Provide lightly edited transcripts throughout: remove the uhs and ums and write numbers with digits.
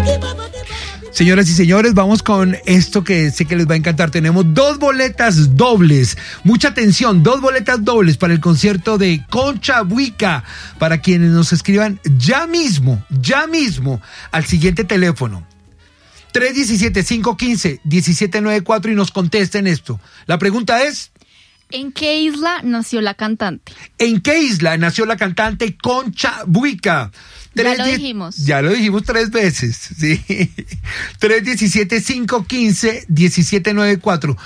Señoras y señores, vamos con esto que sé que les va a encantar. Tenemos 2 boletas dobles. Mucha atención, 2 boletas dobles para el concierto de Concha Buica. Para quienes nos escriban ya mismo, al siguiente teléfono. 317-515-1794 y nos contesten esto. La pregunta es... ¿en qué isla nació la cantante? ¿En qué isla nació la cantante Concha Buica? Ya lo dijimos. Ya lo dijimos 3 veces, sí. 317-515-1794.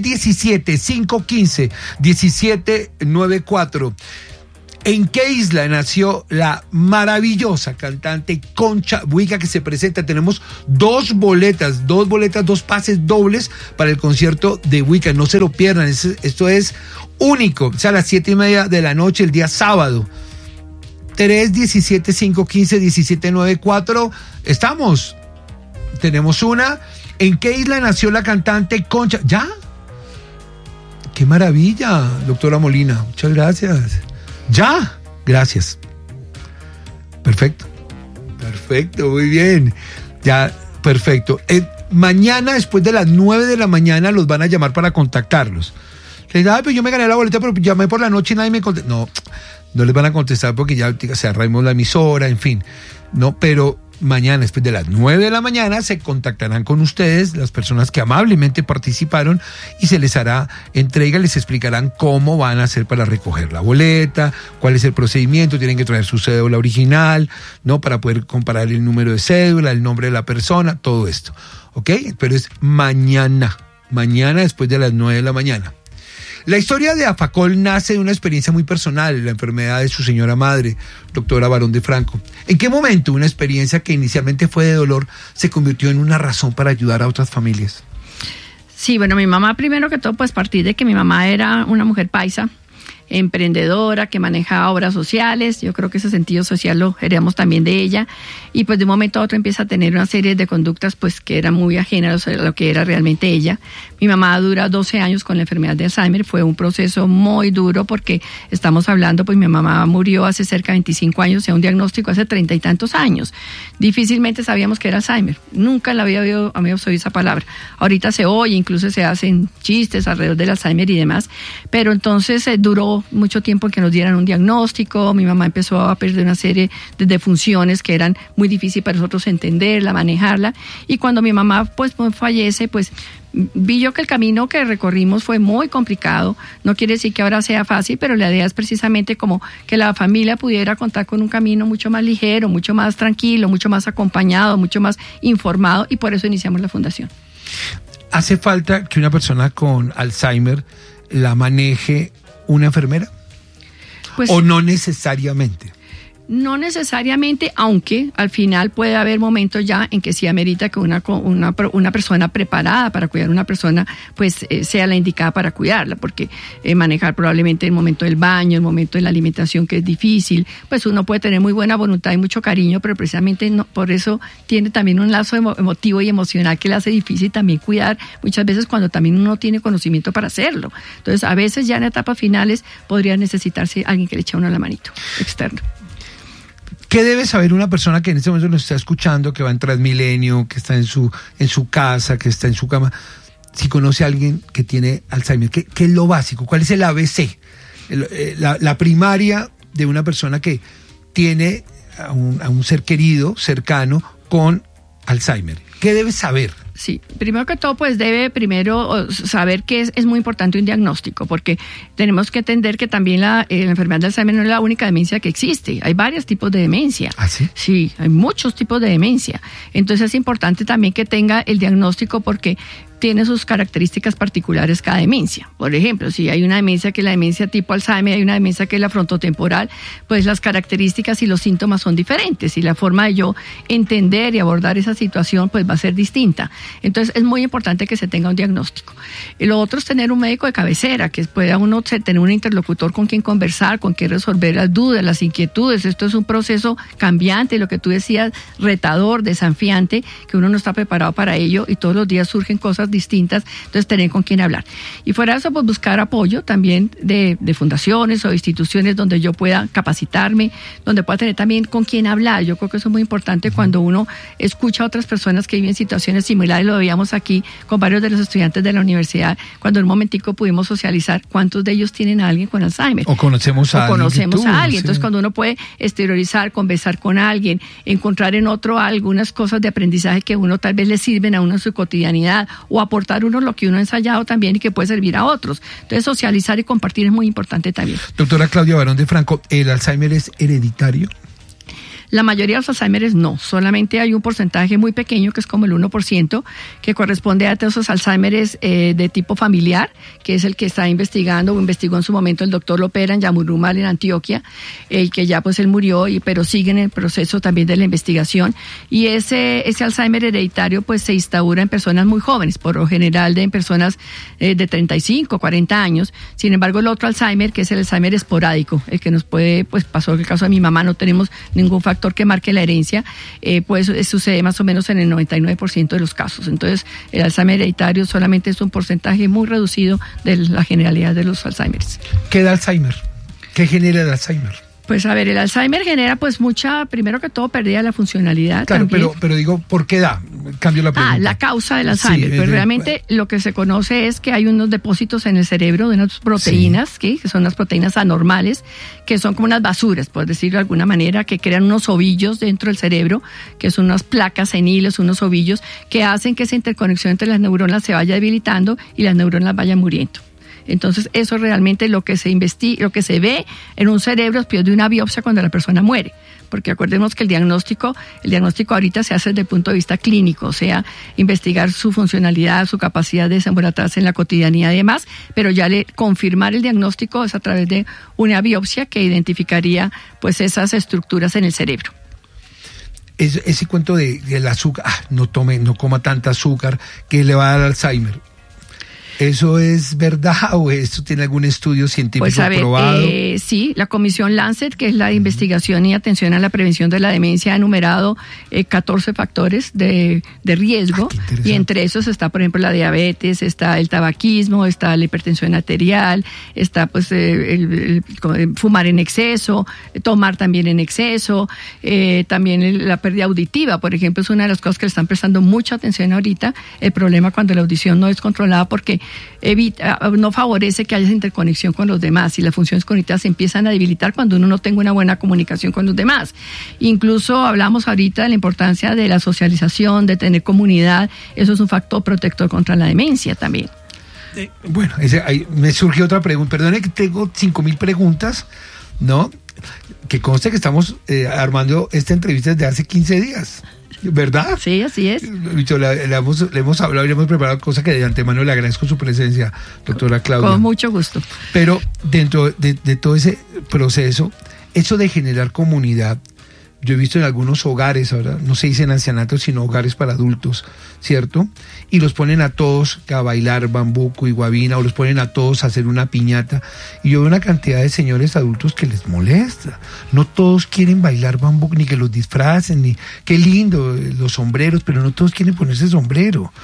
317-515-1794. ¿En qué isla nació la maravillosa cantante Concha Buica que se presenta? Tenemos 2 boletas, 2 pases dobles para el concierto de Buica. No se lo pierdan, esto es único. O sea, a las 7:30 de la noche, el día sábado. 317-515-1794. Estamos. Tenemos una. ¿En qué isla nació la cantante Concha? ¿Ya? ¡Qué maravilla, doctora Molina! Muchas gracias. ¿Ya? Gracias. Perfecto, muy bien. Ya, perfecto. Mañana, después de las 9 de la mañana, los van a llamar para contactarlos. Les da, pero yo me gané la boleta, pero llamé por la noche y nadie me contestó. No les van a contestar porque ya cerramos la emisora, en fin. No, pero mañana, después de las 9 de la mañana, se contactarán con ustedes, las personas que amablemente participaron, y se les hará entrega, les explicarán cómo van a hacer para recoger la boleta, cuál es el procedimiento, tienen que traer su cédula original, ¿no? Para poder comparar el número de cédula, el nombre de la persona, todo esto. ¿Ok? Pero es mañana después de las 9 de la mañana. La historia de Afacol nace de una experiencia muy personal, la enfermedad de su señora madre, doctora Barón de Franco. ¿En qué momento una experiencia que inicialmente fue de dolor se convirtió en una razón para ayudar a otras familias? Sí, bueno, mi mamá, primero que todo, pues partir de que mi mamá era una mujer paisa, emprendedora, que manejaba obras sociales. Yo creo que ese sentido social lo heredamos también de ella, y pues de un momento a otro empieza a tener una serie de conductas pues que eran muy ajenas a lo que era realmente ella. Mi mamá dura 12 años con la enfermedad de Alzheimer. Fue un proceso muy duro porque estamos hablando, pues mi mamá murió hace cerca de 25 años, o sea, un diagnóstico hace 30 y tantos años. Difícilmente sabíamos que era Alzheimer, nunca la había oído esa palabra. Ahorita se oye, incluso se hacen chistes alrededor del Alzheimer y demás, pero entonces duró mucho tiempo que nos dieran un diagnóstico. Mi mamá empezó a perder una serie de funciones que eran muy difíciles para nosotros entenderla, manejarla, y cuando mi mamá pues fallece, pues vi yo que el camino que recorrimos fue muy complicado. No quiere decir que ahora sea fácil, pero la idea es precisamente como que la familia pudiera contar con un camino mucho más ligero, mucho más tranquilo, mucho más acompañado, mucho más informado, y por eso iniciamos la fundación. ¿Hace falta que una persona con Alzheimer la maneje una enfermera? Pues, ¿o no necesariamente? No necesariamente, aunque al final puede haber momentos ya en que sí amerita que una persona preparada para cuidar a una persona pues sea la indicada para cuidarla, porque manejar probablemente el momento del baño, el momento de la alimentación, que es difícil, pues uno puede tener muy buena voluntad y mucho cariño, pero precisamente no, por eso tiene también un lazo emotivo y emocional que le hace difícil también cuidar muchas veces cuando también uno tiene conocimiento para hacerlo. Entonces a veces ya en etapas finales podría necesitarse alguien que le eche a uno la manito externo. ¿Qué debe saber una persona que en este momento nos está escuchando, que va en Transmilenio, que está en su casa, que está en su cama, si conoce a alguien que tiene Alzheimer? ¿Qué es lo básico? ¿Cuál es el ABC? La primaria de una persona que tiene a un ser querido, cercano, con Alzheimer. ¿Qué debe saber? Sí, primero que todo, pues debe primero saber que es muy importante un diagnóstico, porque tenemos que entender que también la enfermedad de Alzheimer no es la única demencia que existe. Hay varios tipos de demencia. ¿Ah, sí? Sí, hay muchos tipos de demencia. Entonces es importante también que tenga el diagnóstico, porque tiene sus características particulares cada demencia. Por ejemplo, si hay una demencia que es la demencia tipo Alzheimer, hay una demencia que es la frontotemporal, pues las características y los síntomas son diferentes, y la forma de yo entender y abordar esa situación pues va a ser distinta. Entonces es muy importante que se tenga un diagnóstico. Y lo otro es tener un médico de cabecera, que pueda uno tener un interlocutor con quien conversar, con quien resolver las dudas, las inquietudes. Esto es un proceso cambiante, lo que tú decías, retador, desafiante, que uno no está preparado para ello, y todos los días surgen cosas distintas, entonces tener con quién hablar. Y fuera de eso, pues buscar apoyo también de fundaciones o instituciones donde yo pueda capacitarme, donde pueda tener también con quién hablar. Yo creo que eso es muy importante cuando uno escucha a otras personas que viven situaciones similares. Lo veíamos aquí con varios de los estudiantes de la universidad, cuando en un momentico pudimos socializar cuántos de ellos tienen a alguien con Alzheimer. O conocemos a alguien. Sí. Entonces, cuando uno puede exteriorizar, conversar con alguien, encontrar en otro algunas cosas de aprendizaje que uno tal vez le sirven a uno en su cotidianidad, o aportar uno lo que uno ha ensayado también y que puede servir a otros. Entonces, socializar y compartir es muy importante también. Doctora Claudia Barón de Franco, ¿el Alzheimer es hereditario? La mayoría de los Alzheimer no, solamente hay un porcentaje muy pequeño que es como el 1%, que corresponde a todos esos Alzheimer de tipo familiar, que es el que está investigando o investigó en su momento el doctor Lopera en Yamurumal en Antioquia, que ya pues él murió, pero sigue en el proceso también de la investigación. Y ese Alzheimer hereditario pues se instaura en personas muy jóvenes, por lo general en personas de 35, 40 años. Sin embargo, el otro Alzheimer, que es el Alzheimer esporádico, el que nos puede, pues pasó el caso de mi mamá, no tenemos ningún factor que marque la herencia, pues sucede más o menos en el 99% de los casos. Entonces, el Alzheimer hereditario solamente es un porcentaje muy reducido de la generalidad de los Alzheimers. ¿Qué da Alzheimer? ¿Qué genera el Alzheimer? Pues a ver, el Alzheimer genera pues mucha, primero que todo, pérdida de la funcionalidad. Claro, también. pero digo, ¿por qué da? Cambio la pregunta. La causa del Alzheimer. Sí, pues realmente lo que se conoce es que hay unos depósitos en el cerebro de unas proteínas, sí, que son unas proteínas anormales, que son como unas basuras, por decirlo de alguna manera, que crean unos ovillos dentro del cerebro, que son unas placas seniles, unos ovillos, que hacen que esa interconexión entre las neuronas se vaya debilitando y las neuronas vayan muriendo. Entonces, eso realmente lo que se investiga, lo que se ve en un cerebro después de una biopsia cuando la persona muere. Porque acordemos que el diagnóstico ahorita se hace desde el punto de vista clínico, o sea, investigar su funcionalidad, su capacidad de desenvolverse en la cotidianidad y demás, pero ya confirmar el diagnóstico es a través de una biopsia que identificaría pues esas estructuras en el cerebro. Ese cuento del azúcar, no coma tanta azúcar que le va a dar Alzheimer. ¿Eso es verdad o esto tiene algún estudio científico pues a ver, probado? Sí, la Comisión Lancet, que es la de investigación y atención a la prevención de la demencia, ha enumerado 14 factores de riesgo, y entre esos está, por ejemplo, la diabetes, está el tabaquismo, está la hipertensión arterial, está pues el fumar en exceso, tomar también en exceso, también la pérdida auditiva, por ejemplo, es una de las cosas que le están prestando mucha atención ahorita, el problema cuando la audición no es controlada porque no favorece que haya esa interconexión con los demás y las funciones cognitivas se empiezan a debilitar cuando uno no tenga una buena comunicación con los demás. Incluso hablamos ahorita de la importancia de la socialización, de tener comunidad, eso es un factor protector contra la demencia también. Bueno, ahí me surgió otra pregunta, perdone que tengo 5,000 preguntas, ¿no? Que conste que estamos armando esta entrevista desde hace 15 días. ¿Verdad? Sí, así es. Le hemos hablado y le hemos preparado cosas que de antemano le agradezco su presencia, doctora Claudia. Con mucho gusto. Pero dentro de todo ese proceso, eso de generar comunidad, yo he visto en algunos hogares, ahora no se dicen ancianatos, sino hogares para adultos, ¿cierto? Y los ponen a todos a bailar bambuco y guabina, o los ponen a todos a hacer una piñata. Y yo veo una cantidad de señores adultos que les molesta. No todos quieren bailar bambuco, ni que los disfracen, ni qué lindo los sombreros, pero no todos quieren ponerse sombrero.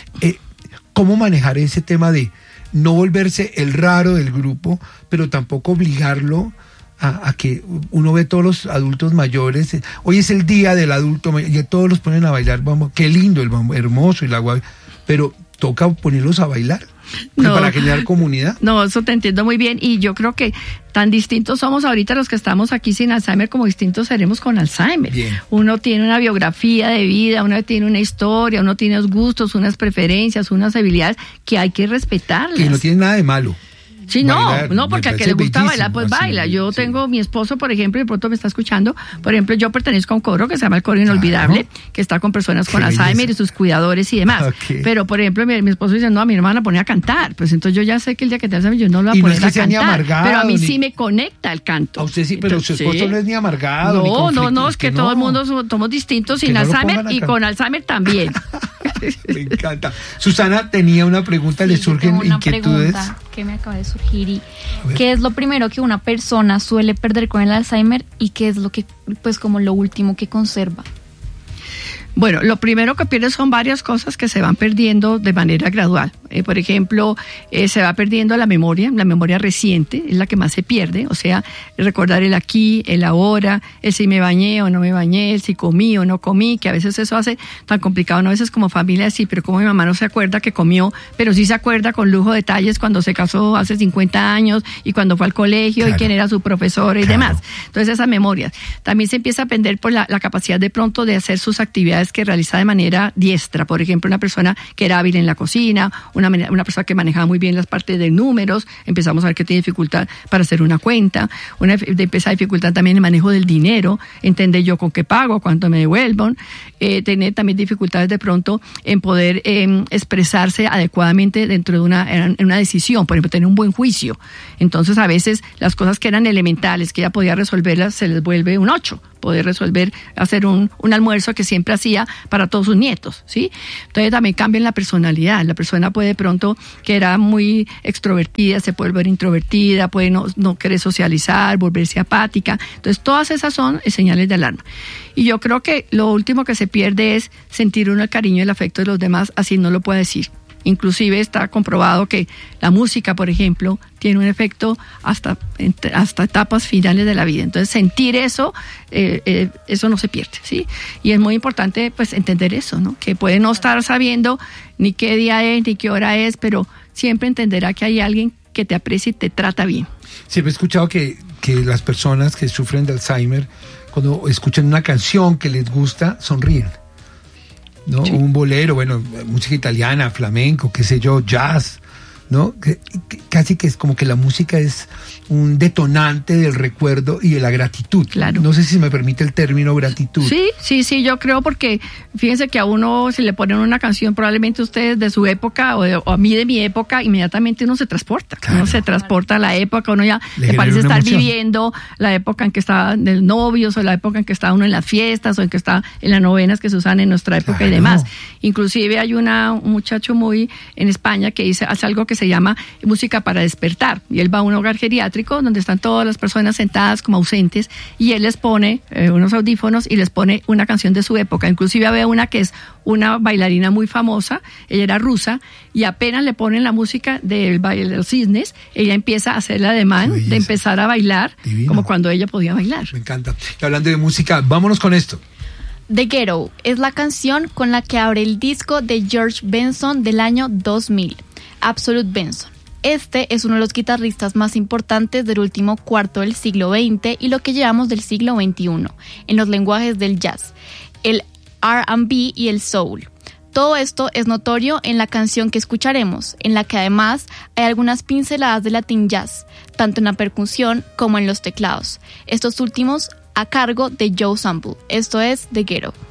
¿Cómo manejar ese tema de no volverse el raro del grupo, pero tampoco obligarlo a que uno ve todos los adultos mayores? Hoy es el día del adulto mayor, y todos los ponen a bailar bambuco, qué lindo el bambuco, hermoso, y la guay, pero toca ponerlos a bailar para generar comunidad. No, eso te entiendo muy bien, y yo creo que tan distintos somos ahorita los que estamos aquí sin Alzheimer como distintos seremos con Alzheimer. Bien. Uno tiene una biografía de vida, uno tiene una historia, uno tiene unos gustos, unas preferencias, unas habilidades que hay que respetarlas. Que no tiene nada de malo. Sí, no, porque al que le gusta bailar, pues baila. Yo tengo mi esposo, por ejemplo, y de pronto me está escuchando. Por ejemplo, yo pertenezco a un coro que se llama el Coro Inolvidable, que está con personas con Alzheimer y sus cuidadores y demás. Okay. Pero, por ejemplo, mi esposo dice, no, a mi hermana la pone a cantar. Pues entonces yo ya sé que el día que te Alzheimer yo no la voy a poner a cantar. Amargado, pero a mí sí me conecta el canto. A usted sí, pero entonces, su esposo no es ni amargado. No, es que todo el mundo somos distintos sin Alzheimer y con Alzheimer también. Me encanta. Susana tenía una pregunta, ¿le surgen inquietudes? Pregunta que me acaba de surgir, y ¿qué es lo primero que una persona suele perder con el Alzheimer y qué es lo que, pues, como lo último que conserva? Bueno, lo primero que pierdes son varias cosas que se van perdiendo de manera gradual. Por ejemplo, se va perdiendo la memoria reciente es la que más se pierde, o sea, recordar el aquí, el ahora, el si me bañé o no me bañé, el si comí o no comí, que a veces eso hace tan complicado, ¿no? A veces como familia sí, pero como mi mamá no se acuerda que comió, pero sí se acuerda con lujo de detalles cuando se casó hace 50 años y cuando fue al colegio, claro, y quién era su profesor y demás. Entonces esas memorias. También se empieza a aprender por la capacidad de pronto de hacer sus actividades que realiza de manera diestra. Por ejemplo, una persona que era hábil en la cocina, una persona que manejaba muy bien las partes de números, empezamos a ver que tiene dificultad para hacer una cuenta, empieza dificultad también en el manejo del dinero, entender yo con qué pago, cuánto me devuelvan, tener también dificultades de pronto en poder expresarse adecuadamente dentro de una decisión, por ejemplo, tener un buen juicio. Entonces, a veces las cosas que eran elementales, que ella podía resolverlas, se les vuelve un 8. Poder resolver, hacer un almuerzo que siempre hacía para todos sus nietos, ¿sí? Entonces también cambia la personalidad. La persona puede de pronto, que era muy extrovertida, se puede volver introvertida, puede no querer socializar, volverse apática. Entonces todas esas son señales de alarma. Y yo creo que lo último que se pierde es sentir uno el cariño y el afecto de los demás, así no lo puede decir. Inclusive está comprobado que la música, por ejemplo, tiene un efecto hasta etapas finales de la vida. Entonces, sentir eso, eso no se pierde, ¿sí? Y es muy importante, pues, entender eso, ¿no? Que puede no estar sabiendo ni qué día es, ni qué hora es, pero siempre entenderá que hay alguien que te aprecia y te trata bien. Siempre he escuchado que las personas que sufren de Alzheimer, cuando escuchan una canción que les gusta, sonríen, ¿no? Sí. Un bolero, bueno, música italiana, flamenco, qué sé yo, jazz, ¿no? Casi que es como que la música es un detonante del recuerdo y de la gratitud. Claro. No sé si me permite el término gratitud. Sí, yo creo, porque fíjense que a uno, si le ponen una canción, probablemente ustedes de su época o a mí de mi época, inmediatamente uno se transporta. Claro. Uno se transporta a la época, uno ya le parece estar emoción. Viviendo la época en que estaba de novios, o la época en que estaba uno en las fiestas, o en que está en las novenas que se usan en nuestra época, claro, y demás. Inclusive hay un muchacho muy en España que hace algo que se llama música para despertar, y él va a un hogar geriátrico donde están todas las personas sentadas como ausentes, y él les pone unos audífonos y les pone una canción de su época. Inclusive había una que es una bailarina muy famosa, ella era rusa, y apenas le ponen la música del baile de los cisnes, ella empieza a hacer el ademán de empezar a bailar. Divino. Como cuando ella podía bailar. Me encanta. Y hablando de música, vámonos con esto. The Ghetto es la canción con la que abre el disco de George Benson del año 2000, Absolute Benson. Este es uno de los guitarristas más importantes del último cuarto del siglo XX y lo que llevamos del siglo XXI, en los lenguajes del jazz, el R&B y el soul. Todo esto es notorio en la canción que escucharemos, en la que además hay algunas pinceladas de Latin jazz, tanto en la percusión como en los teclados, estos últimos a cargo de Joe Sample. Esto es The Ghetto.